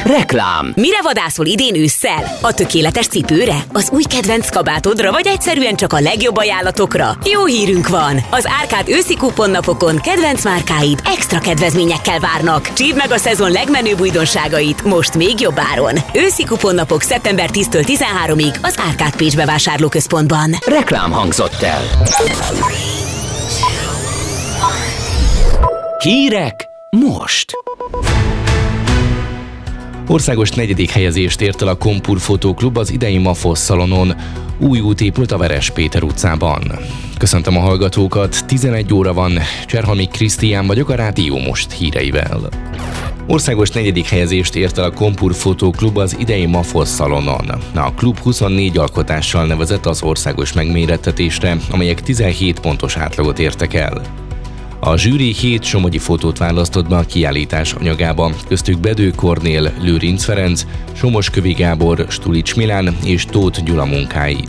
Reklám. Mire vadászol idén ősszel? A tökéletes cipőre? Az új kedvenc kabátodra, vagy egyszerűen csak a legjobb ajánlatokra? Jó hírünk van! Az Árkád őszi kuponnapokon kedvenc márkáid extra kedvezményekkel várnak. Csípd meg a szezon legmenőbb újdonságait most még jobb áron. Őszi kuponnapok szeptember 10-től 13-ig az Árkád Pécs bevásárlóközpontban. Reklám hangzott el. Hírek most. Országos 4. helyezést ért el a Kompur Fotóklub az idei MAFOS szalonon. Új út épült a Veres Péter utcában. Köszöntöm a hallgatókat, 11 óra van, Cserhalmi Krisztián vagyok a Rádió Most híreivel. Országos 4. helyezést ért el a Kompur Fotóklub az idei MAFOS szalonon. A klub 24 alkotással nevezett az országos megmérettetésre, amelyek 17 pontos átlagot értek el. A zsűri 7 somogyi fotót választott be a kiállítás anyagába, köztük Bedő Kornél, Lőrinc Ferenc, Somos-Kövi Gábor, Stulics Milán és Tóth Gyula munkáit.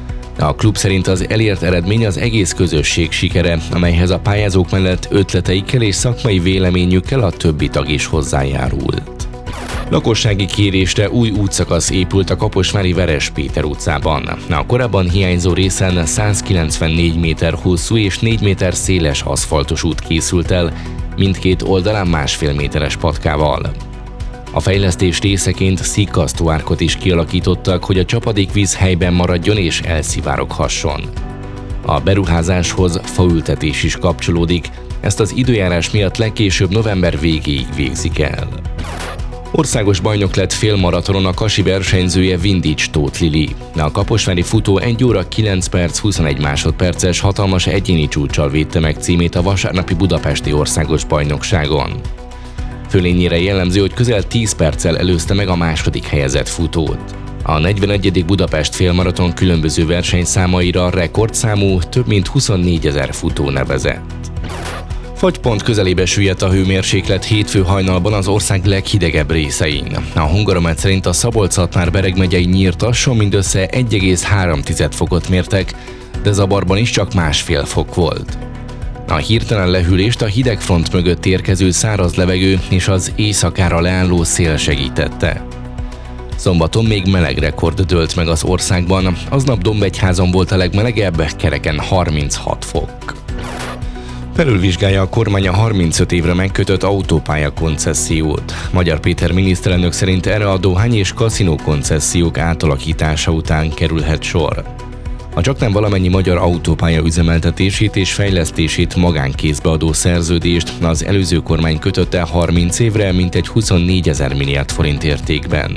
A klub szerint az elért eredmény az egész közösség sikere, amelyhez a pályázók mellett ötleteikkel és szakmai véleményükkel a többi tag is hozzájárult. Lakossági kérésre új útszakasz épült a Kaposvári Veres Péter utcában. A korábban hiányzó részen 194 méter hosszú és 4 méter széles aszfaltos út készült el, mindkét oldalán 1,5 méteres patkával. A fejlesztés részeként szikkasztóárkot is kialakítottak, hogy a csapadékvíz helyben maradjon és elszivároghasson. A beruházáshoz faültetés is kapcsolódik, ezt az időjárás miatt legkésőbb november végéig végzik el. Országos bajnok lett félmaratonon a kasi versenyzője Vindics Tóth Lili. A kaposvári futó 1 óra 9 perc 21 másodperces hatalmas egyéni csúccsal védte meg címét a vasárnapi budapesti országos bajnokságon. Fölényére jellemző, hogy közel 10 perccel előzte meg a második helyezett futót. A 41. Budapest félmaraton különböző versenyszámaira rekordszámú több mint 24 000 futó nevezett. Fagypont közelébe süllyedt a hőmérséklet hétfő hajnalban az ország leghidegebb részein. A Hungaromet szerint a Szabolcs-Szatmár-Bereg megyei Nyírtasson mindössze 1,3 fokot mértek, de Zabarban is csak 1,5 fok volt. A hirtelen lehűlést a hidegfront mögött érkező száraz levegő és az éjszakára leálló szél segítette. Szombaton még meleg rekord dőlt meg az országban, aznap Dombegyházon volt a legmelegebb, kereken 36 fok. Felülvizsgálja a kormány a 35 évre megkötött autópálya koncessziót. Magyar Péter miniszterelnök szerint erre a dohány- és kaszinó koncesziók átalakítása után kerülhet sor. A csaknem valamennyi magyar autópálya üzemeltetését és fejlesztését magánkézbe adó szerződést az előző kormány kötötte 30 évre mintegy 24 000 milliárd forint értékben.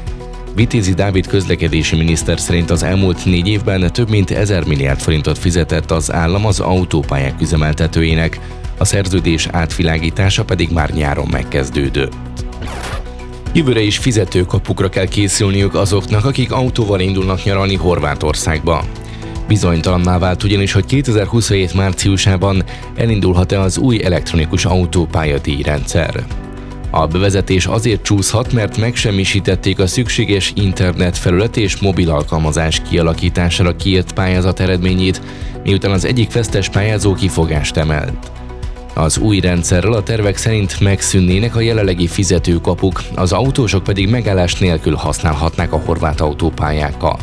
Vitézi Dávid közlekedési miniszter szerint az elmúlt 4 évben több mint 1000 milliárd forintot fizetett az állam az autópályák üzemeltetőinek, a szerződés átvilágítása pedig már nyáron megkezdődött. Jövőre is fizetőkapukra kell készülniük azoknak, akik autóval indulnak nyaralni Horvátországba. Bizonytalanná vált ugyanis, hogy 2027 márciusában elindulhat-e az új elektronikus autópályadíjrendszer. A bevezetés azért csúszhat, mert megsemmisítették a szükséges internetfelület és mobil alkalmazás kialakítására kiírt pályázat eredményét, miután az egyik vesztes pályázó kifogást emelt. Az új rendszerrel a tervek szerint megszűnnének a jelenlegi fizetőkapuk, az autósok pedig megállás nélkül használhatnák a horvát autópályákat.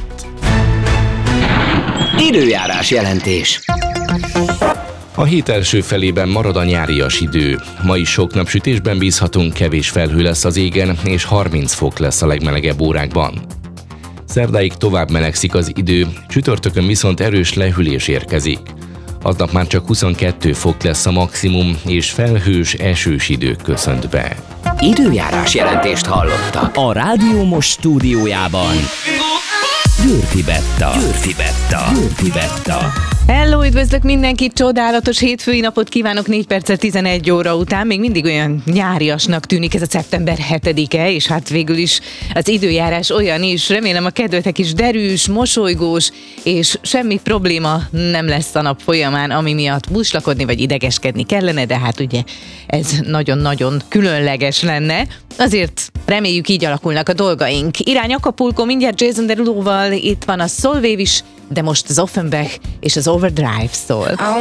Időjárás jelentés. A hét első felében marad a nyárias idő. Ma is sok napsütésben bízhatunk, kevés felhő lesz az égen, és 30 fok lesz a legmelegebb órákban. Szerdáig tovább melegszik az idő, csütörtökön viszont erős lehűlés érkezik. Aznap már csak 22 fok lesz a maximum, és felhős, esős idő köszönt be. Időjárás jelentést hallottak. A Rádió Most stúdiójában Győrfi Betta. Hello, üdvözlök mindenkit, csodálatos hétfői napot kívánok, 4 perccel 11 óra után, még mindig olyan nyáriasnak tűnik ez a szeptember 7-e, és hát végül is az időjárás olyan is, remélem a kedvetek is derűs, mosolygós, és semmi probléma nem lesz a nap folyamán, ami miatt buslakodni vagy idegeskedni kellene, de hát ugye ez nagyon-nagyon különleges lenne. Azért reméljük így alakulnak a dolgaink. Irány Acapulco, mindjárt Jason Deruloval, itt van a Solveig is, de most az Offenbach és az Overdrive szól.